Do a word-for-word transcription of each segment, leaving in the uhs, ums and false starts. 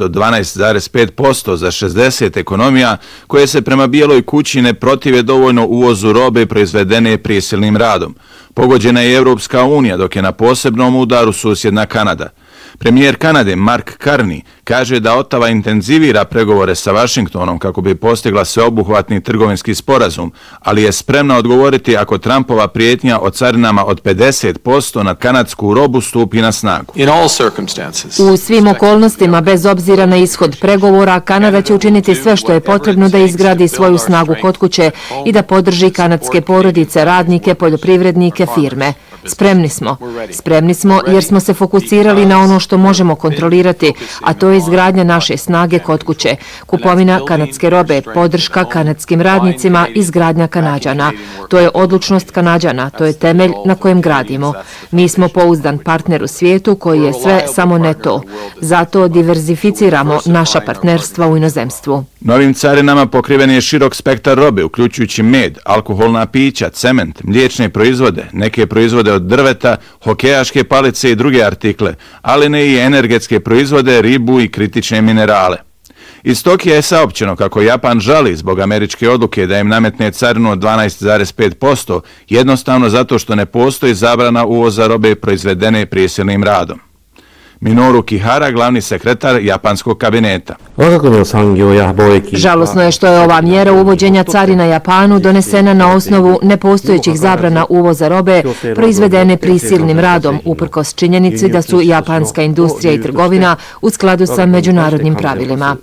od dvanaest zarez pet posto za šezdeset ekonomija koje se prema Bijeloj kući ne protive dovoljno uvozu robe proizvedene prisilnim radom. Pogođena je Europska unija, dok je na posebnom udaru susjedna Kanada. Premijer Kanade Mark Carney kaže da Ottawa intenzivira pregovore sa Vašingtonom kako bi postigla sveobuhvatni trgovinski sporazum, ali je spremna odgovoriti ako Trumpova prijetnja o carinama od pedeset posto na kanadsku robu stupi na snagu. U svim okolnostima, bez obzira na ishod pregovora, Kanada će učiniti sve što je potrebno da izgradi svoju snagu kod kuće i da podrži kanadske porodice, radnike, poljoprivrednike, firme. Spremni smo. Spremni smo jer smo se fokusirali na ono što možemo kontrolirati, a to je izgradnja naše snage kod kuće, kupovina kanadske robe, podrška kanadskim radnicima, izgradnja Kanađana. To je odlučnost Kanađana, to je temelj na kojem gradimo. Mi smo pouzdan partner u svijetu koji je sve samo ne to. Zato diverzificiramo naša partnerstva u inozemstvu. Novim carinama pokriven je širok spektar robe, uključujući med, alkoholna pića, cement, mliječne proizvode, neke proizvode od drveta, hokejaške palice i druge artikle, ali ne i energetske proizvode, ribu i kritične minerale. Iz Tokija je saopćeno kako Japan žali zbog američke odluke da im nametne carinu od dvanaest zarez pet posto, jednostavno zato što ne postoji zabrana uvoza robe proizvedene prisilnim radom. Minoru Kihara, glavni sekretar japanskog kabineta. Žalosno je što je ova mjera uvođenja carina Japanu donesena na osnovu nepostojećih zabrana uvoza robe proizvedene prisilnim radom, uprkos činjenici da su japanska industrija i trgovina u skladu sa međunarodnim pravilima.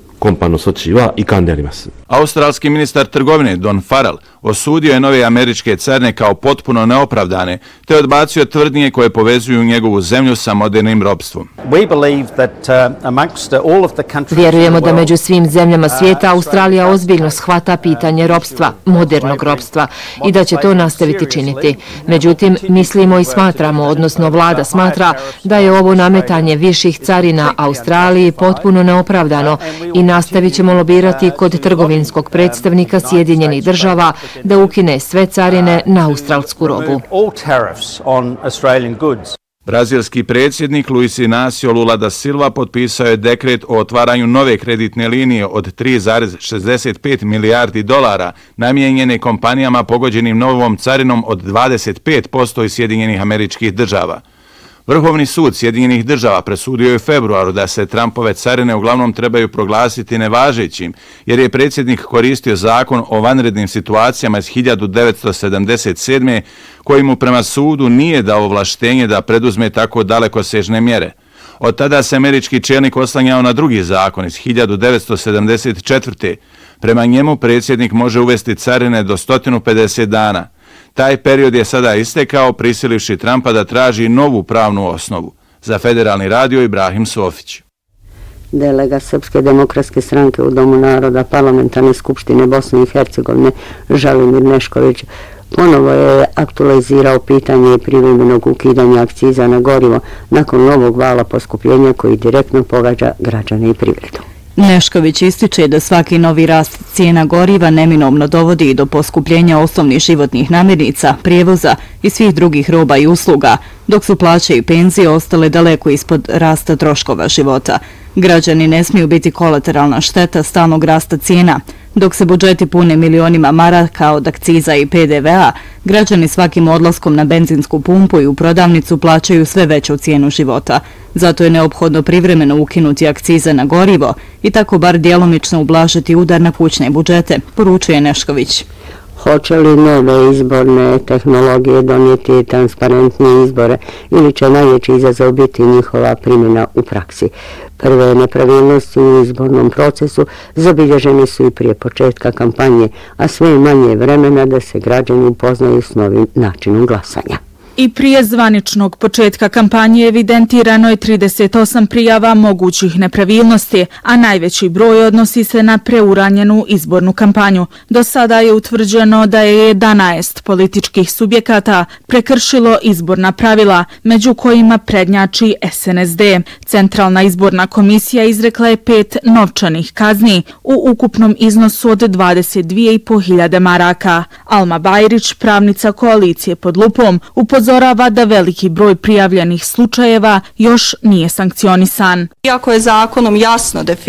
Australski ministar trgovine Don Farrell osudio je nove američke carine kao potpuno neopravdane, te odbacio tvrdnje koje povezuju njegovu zemlju sa modernim ropstvom. Vjerujemo da među svim zemljama svijeta Australija ozbiljno shvata pitanje ropstva, modernog ropstva, i da će to nastaviti činiti. Međutim, mislimo i smatramo, odnosno vlada smatra, da je ovo nametanje viših carina Australiji potpuno neopravdano i nastavit ćemo lobirati kod trgovinskog predstavnika Sjedinjenih država da ukine sve carine na australsku robu. Brazilski predsjednik Luiz Inácio Lula da Silva potpisao je dekret o otvaranju nove kreditne linije od tri zarez šezdeset pet milijardi dolara namijenjene kompanijama pogođenim novom carinom od dvadeset pet posto iz Sjedinjenih Američkih Država. Vrhovni sud Sjedinjenih Država presudio je u februaru da se Trumpove carine uglavnom trebaju proglasiti nevažećim, jer je predsjednik koristio zakon o vanrednim situacijama iz hiljadu devetsto sedamdeset sedme koji mu prema sudu nije dao ovlaštenje da preduzme tako dalekosežne mjere. Od tada se američki čelnik oslanjao na drugi zakon iz hiljadu devetsto sedamdeset četvrte Prema njemu predsjednik može uvesti carine do sto pedeset dana. Taj period je sada istekao, prisilivši Trumpa da traži novu pravnu osnovu. Za Federalni radio Ibrahim Sofić. Delegat Srpske demokratske stranke u Domu naroda Parlamentarne skupštine Bosne i Hercegovine Želimir Nešković ponovo je aktualizirao pitanje privremenog ukidanja akciza na gorivo nakon novog vala poskupljenja koji direktno pogađa građane i privredu. Nešković ističe da svaki novi rast cijena goriva neminovno dovodi do poskupljenja osnovnih životnih namirnica, prijevoza i svih drugih roba i usluga, dok su plaće i penzije ostale daleko ispod rasta troškova života. Građani ne smiju biti kolateralna šteta stalnog rasta cijena. Dok se budžeti pune milionima maraka od akciza i P D V A, građani svakim odlaskom na benzinsku pumpu i u prodavnicu plaćaju sve veću cijenu života. Zato je neophodno privremeno ukinuti akcize na gorivo i tako bar djelomično ublažiti udar na kućne budžete, poručuje Nešković. Hoće li nove izborne tehnologije donijeti transparentnije izbore ili će najveći izazov biti njihova primjena u praksi? Prve nepravilnosti u izbornom procesu zabilježene su i prije početka kampanje, a sve manje vremena da se građani upoznaju s novim načinom glasanja. I prije zvaničnog početka kampanje evidentirano je trideset osam prijava mogućih nepravilnosti, a najveći broj odnosi se na preuranjenu izbornu kampanju. Do sada je utvrđeno da je jedanaest političkih subjekata prekršilo izborna pravila, među kojima prednjači S N S D. Centralna izborna komisija izrekla je pet novčanih kazni u ukupnom iznosu od dvadeset dvije i po hiljade maraka. Alma Bajrić, pravnica koalicije Pod lupom, upozorava upozorava da veliki broj prijavljenih slučajeva još nije sankcionisan. Iako je zakonom jasno definirano